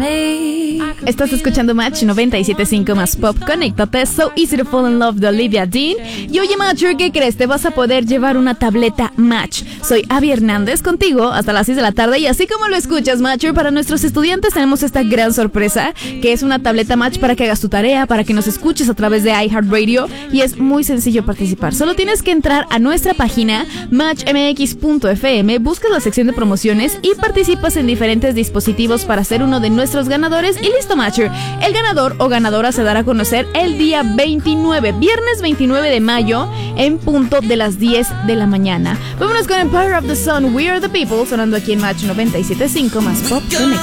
Estás escuchando Match 97.5 más Pop. Conéctate. So Easy to Fall in Love de Olivia Dean. Y oye, Matcher, ¿qué crees? Te vas a poder llevar una tableta Match. Soy Abby Hernández contigo hasta las 6 de la tarde. Y así como lo escuchas, Matcher, para nuestros estudiantes tenemos esta gran sorpresa, que es una tableta Match para que hagas tu tarea, para que nos escuches a través de iHeartRadio. Y es muy sencillo participar. Solo tienes que entrar a nuestra página matchmx.fm, buscas la sección de promociones y participas en diferentes dispositivos para ser uno de nuestros ganadores. Y listo, Matcher. El ganador o ganadora se dará a conocer el día 29, viernes 29 de mayo, en punto de las 10 de la mañana. Vámonos con Empire of the Sun, We Are the People, sonando aquí en Match 97.5 más Pop. Conecta.